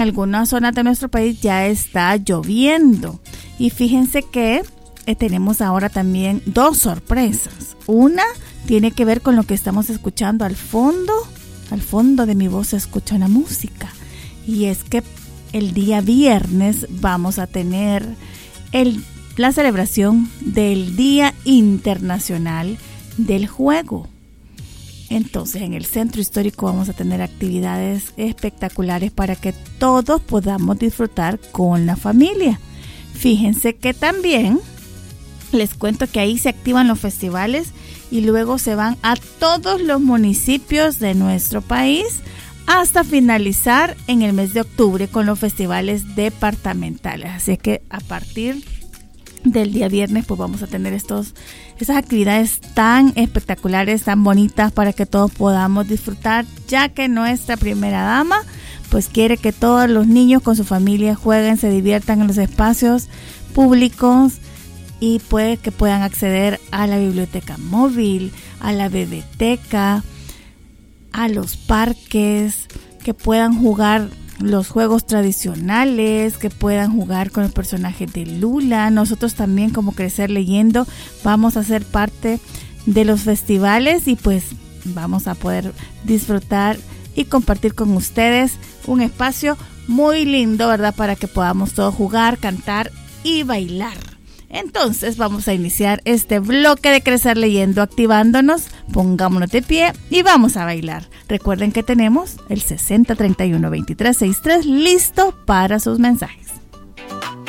En algunas zonas de nuestro país ya está lloviendo. Y fíjense que tenemos ahora también dos sorpresas. Una tiene que ver con lo que estamos escuchando al fondo. Al fondo de mi voz se escucha una música. Y es que el día viernes vamos a tener la celebración del Día Internacional del Juego. Entonces, en el Centro Histórico vamos a tener actividades espectaculares para que todos podamos disfrutar con la familia. Fíjense que también les cuento que ahí se activan los festivales y luego se van a todos los municipios de nuestro país hasta finalizar en el mes de octubre con los festivales departamentales. Así que a partir del día viernes pues vamos a tener esas actividades tan espectaculares, tan bonitas para que todos podamos disfrutar, ya que nuestra primera dama pues quiere que todos los niños con su familia jueguen, se diviertan en los espacios públicos y puede que puedan acceder a la biblioteca móvil, a la biblioteca, a los parques, que puedan jugar los juegos tradicionales, que puedan jugar con el personaje de Lula. Nosotros también, como Crecer Leyendo, vamos a ser parte de los festivales y pues vamos a poder disfrutar y compartir con ustedes un espacio muy lindo, ¿verdad? Para que podamos todos jugar, cantar y bailar. Entonces vamos a iniciar este bloque de Crecer Leyendo activándonos, pongámonos de pie y vamos a bailar. Recuerden que tenemos el 6031-2363 listo para sus mensajes.